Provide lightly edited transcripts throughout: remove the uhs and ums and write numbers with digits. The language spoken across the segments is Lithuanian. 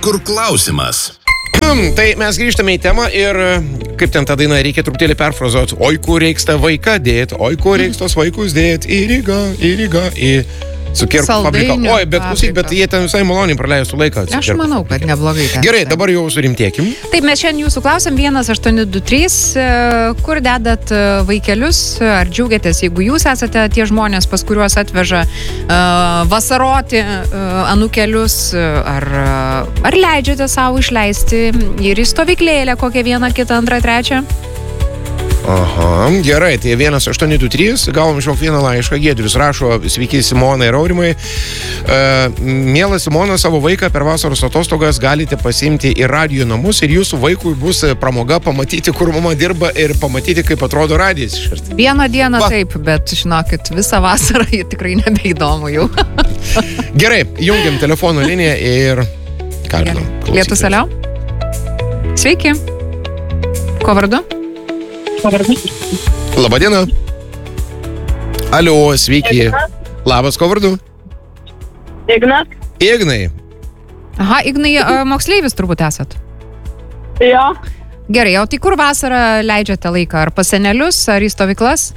Kur klausimas? Tai mes grįžtame į temą ir kaip ten tą dainą reikia truputėlį perfrazuoti. Oi, kur reiks tą vaiką dėt, oi, kur reiks tos vaikus dėt, į Rygą, į Cukierų fabriką. Oi, bet klausyk, bet jie ten visai maloniai praleistų laiką. Aš manau, kad neblogai. Gerai, dabar jau surimtėkim. Taip, mes šiandien jūsų klausim 1823, kur dedat vaikelius, ar džiaugiatės, jeigu jūs esate tie žmonės, pas kuriuos atveža vasaroti anūkelius, ar leidžiate savo išleisti ir į stovyklėlę kokią vieną, kitą, antrą, trečią? Aha, gerai, tai 1823, gavom iš vieną laišką, Giedrius rašo, sveiki Simona ir Aurimai. Mielas Simona, savo vaiką per vasaros atostogas galite pasiimti į radijo namus ir jūsų vaikui bus pramoga pamatyti, kur mama dirba ir pamatyti, kaip atrodo radijas. Vieną dieną taip, bet žinokit, visą vasarą tikrai nebeįdomu jau. Gerai, jungiam telefono liniją ir kalbinam. Lietus alio. Sveiki. Ko vardu? Labadiena. Alio, sveiki. Labas, ko vardu? Ignas. Ignai. Aha, Ignai, moksleivis turbūt esat. Jo. Gerai, o tai kur vasarą leidžiate laiką? Ar pas senelius, ar į stovyklas?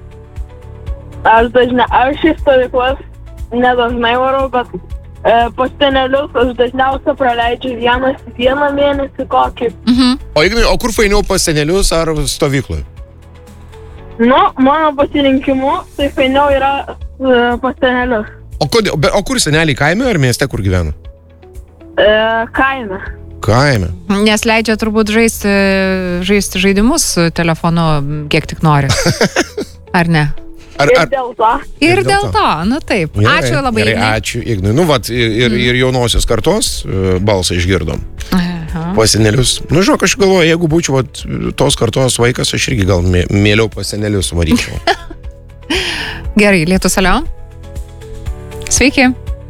Aš į stovyklas nedažnai varau, bet pas senelius aš dažniausiai praleidžiu vieną mėnesį kokį. O Ignai, o kur fainiau pas senelius ar stovykloje? Nu, mano pasirinkimu, tai fainiau yra pas senelius. O kur seneliai, kaime ar mieste, kur gyvena? Kaime. Kaime. Nes leidžia turbūt žaisti žaidimus telefonu, kiek tik nori. Ar ne? Ir dėl to. Ir dėl to, nu taip. Gerai, ačiū labai. Gerai, ačiū Ignai. Nu, vat, ir jaunosios kartos balsą išgirdom. Pas senelius. Nu, žinok, aš galvoju, jeigu būčiau vat, tos kartos vaikas, aš irgi gal mieliau pas senelius varyčiau. Gerai, Lietus alio. Sveiki.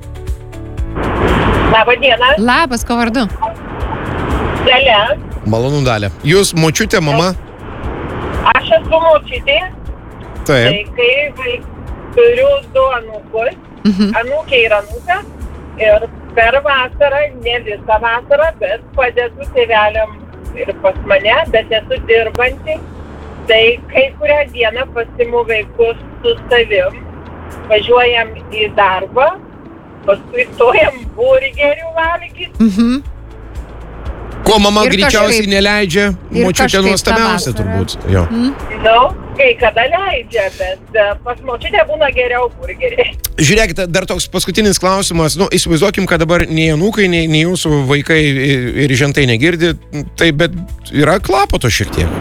Labą dieną. Labas, ko vardu? Dalia. Malonu, Dalia. Jūs močiutė, mama? Aš esu močiutė. Taip. Tai kai turiu 2 anūkus, anūkė ir anūka, ir per vasarą, ne visą vasarą, bet padedu tėveliam ir pas mane, bet esu dirbanti, tai kai kurią dieną pasiimu vaikus su savim, važiuojam į darbą, paskui stojam burgerių valgyti. Ko mama Ir greičiausiai kažkaip- neleidžia, močiutė nuostabiausia turbūt. Jo. Nu, kai kada leidžia, bet pas močiutę būna geriau burgeriai. Žiūrėkite, dar toks paskutinis klausimas. Nu, įsivaizduokim, kad dabar nei anūkai, nei jūsų vaikai ir žentai negirdi, tai bet yra klapoto šiek tiek.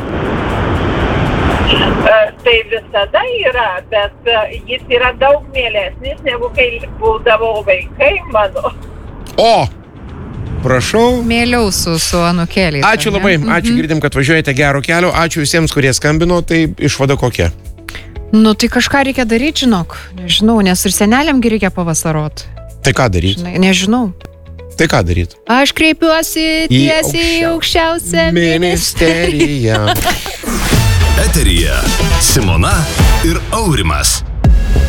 Tai visada yra, bet jis yra daug mielesnis, negu kai būdavo vaikai mano. O! Prašau. Mėliau su anūkėliais. Ačiū ar ne? labai, ačiū, girdim, kad važiuojate gero kelio, ačiū visiems, kurie skambino, tai išvada kokia? Nu, tai kažką reikia daryti, žinok. Nežinau, nes ir seneliamgi reikia pavasarot. Tai ką daryti? Nežinau. Tai ką daryti? Aš kreipiuosi tiesiai į aukščiausią ministeriją. Eteryje Simona ir Aurimas.